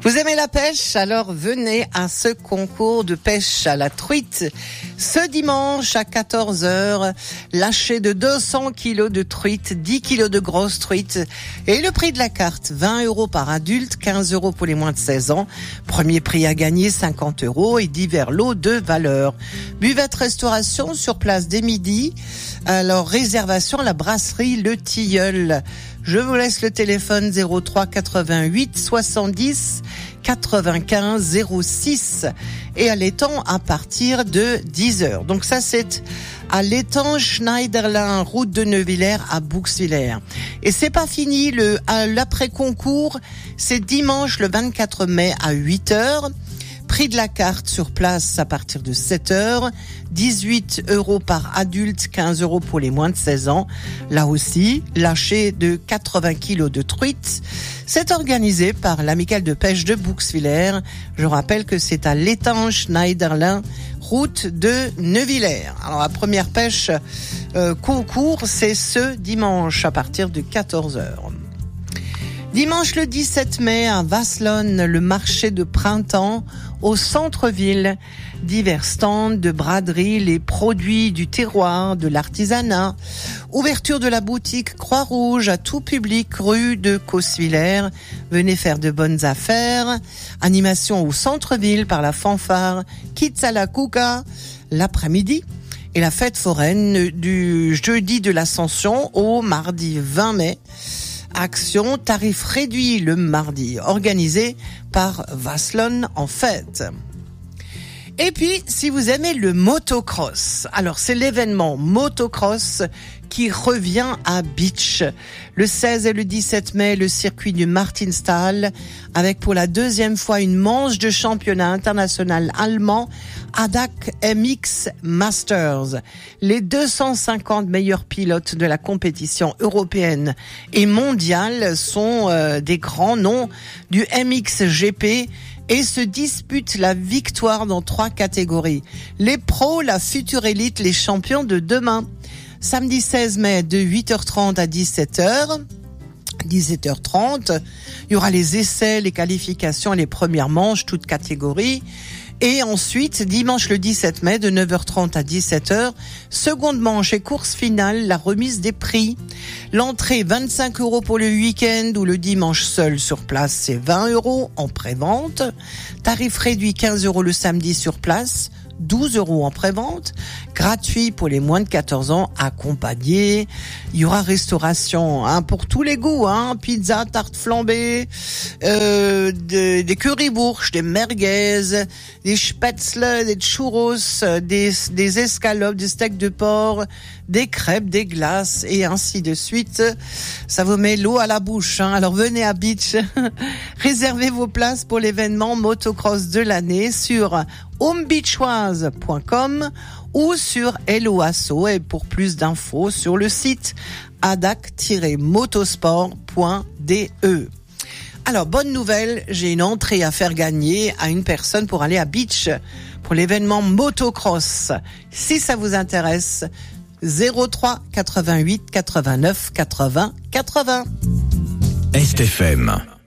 Vous aimez la pêche? Alors venez à ce concours de pêche à la truite. Ce dimanche à 14h, lâcher de 200 kilos de truite, 10 kilos de grosses truites. Et le prix de la carte, 20 € par adulte, 15 € pour les moins de 16 ans. Premier prix à gagner, 50 € et divers lots de valeur. Buvette restauration sur place dès midi. Alors réservation à la brasserie Le Tilleul. Je vous laisse le téléphone 03 88 70 95 06 et à l'étang à partir de 10h. Donc ça c'est à l'étang Schneiderlin, route de Neuvillers à Bouxwiller. Et c'est pas fini, l'après-concours, c'est dimanche le 24 mai à 8h. Prix de la carte sur place à partir de 7h, 18 € par adulte, 15 € pour les moins de 16 ans. Là aussi, lâcher de 80 kilos de truite. C'est organisé par l'amicale de pêche de Bouxwiller. Je rappelle que c'est à l'étang Schneiderlin, route de Neuvillers. Alors la première pêche concours, c'est ce dimanche à partir de 14h. Dimanche le 17 mai à Vasselonne, le marché de printemps au centre-ville. Divers stands de braderie, les produits du terroir, de l'artisanat. Ouverture de la boutique Croix-Rouge à tout public, rue de Coswiller. Venez faire de bonnes affaires. Animation au centre-ville par la fanfare Kitsalakuka l'après-midi. Et la fête foraine du jeudi de l'Ascension au mardi 20 mai. Action tarif réduit le mardi, organisé par Vasselonne en fête. Et puis, si vous aimez le motocross, alors c'est l'événement motocross qui revient à Bitche. Le 16 et le 17 mai, le circuit du Martinstal, avec pour la deuxième fois une manche de championnat international allemand, ADAC MX Masters. Les 250 meilleurs pilotes de la compétition européenne et mondiale sont des grands noms du MXGP et se disputent la victoire dans 3 catégories. Les pros, la future élite, les champions de demain. Samedi 16 mai de 8h30 à 17h. 17h30, il y aura les essais, les qualifications et les premières manches, toutes catégories. Et ensuite, dimanche le 17 mai, de 9h30 à 17h, seconde manche et course finale, la remise des prix. L'entrée, 25 € pour le week-end ou le dimanche seul sur place, c'est 20 € en pré-vente. Tarif réduit, 15 € le samedi sur place, 12 € en pré-vente, gratuit pour les moins de 14 ans, accompagné. Il y aura restauration pour tous les goûts, pizza, tarte flambée, des currywurst, des merguez, des spätzle, des churros, des escalopes, des steaks de porc, des crêpes, des glaces et ainsi de suite. Ça vous met l'eau à la bouche. Alors venez à Bitche, réservez vos places pour l'événement motocross de l'année sur homebeachoise.com ou sur Helloasso et pour plus d'infos sur le site adac-motosport.de. Alors, bonne nouvelle, j'ai une entrée à faire gagner à une personne pour aller à Bitche pour l'événement motocross. Si ça vous intéresse, 03 88 89 80 80. STFM.